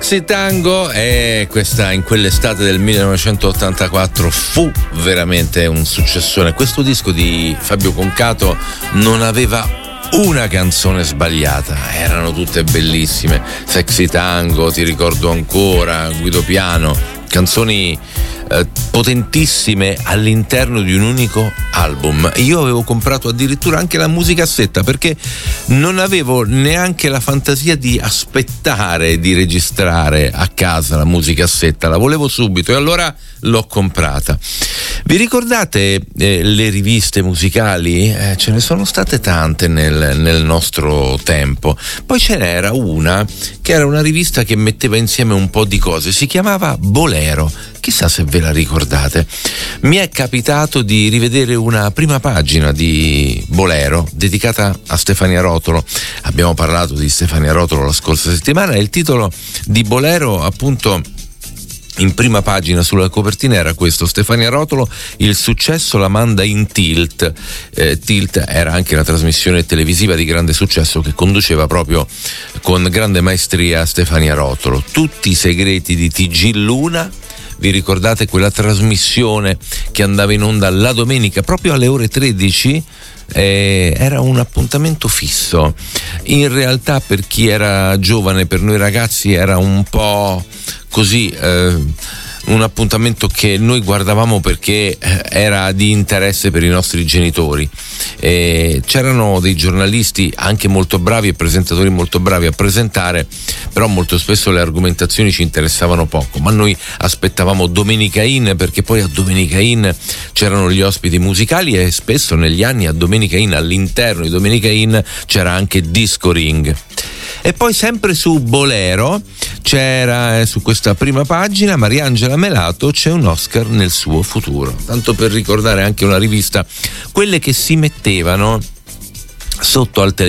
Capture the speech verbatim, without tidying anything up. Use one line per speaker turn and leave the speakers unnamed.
Sexy Tango, e questa in quell'estate del millenovecentottantaquattro fu veramente un successone. Questo disco di Fabio Concato non aveva una canzone sbagliata, erano tutte bellissime. Sexy Tango, Ti ricordo ancora, Guido Piano, canzoni eh, potentissime all'interno di un unico album. Io avevo comprato addirittura anche la musicassetta perché non avevo neanche la fantasia di aspettare di registrare a casa la musicassetta, la volevo subito e allora l'ho comprata. Vi ricordate eh, le riviste musicali? Eh, ce ne sono state tante nel, nel nostro tempo. Poi ce n'era una che era una rivista che metteva insieme un po' di cose, si chiamava Bolero. Chissà se ve la ricordate. Mi è capitato di rivedere una prima pagina di Bolero dedicata a Stefania Rotolo. Abbiamo parlato di Stefania Rotolo la scorsa settimana e il titolo di Bolero, appunto, in prima pagina sulla copertina era questo: Stefania Rotolo, il successo la manda in Tilt. Eh, Tilt era anche la trasmissione televisiva di grande successo che conduceva proprio con grande maestria Stefania Rotolo. Tutti i segreti di T G Luna. Vi ricordate quella trasmissione che andava in onda la domenica proprio alle ore tredici? Eh, era un appuntamento fisso. In realtà per chi era giovane, per noi ragazzi era un po' così, eh, un appuntamento che noi guardavamo perché era di interesse per i nostri genitori. E c'erano dei giornalisti anche molto bravi e presentatori molto bravi a presentare, però molto spesso le argomentazioni ci interessavano poco, ma noi aspettavamo Domenica In, perché poi a Domenica In c'erano gli ospiti musicali e spesso negli anni a Domenica In, all'interno di Domenica In, c'era anche Disco Ring. E poi sempre su Bolero c'era, eh, su questa prima pagina, Mariangela Melato, c'è un Oscar nel suo futuro, tanto per ricordare anche una rivista, quelle che si mettevano sotto al televisore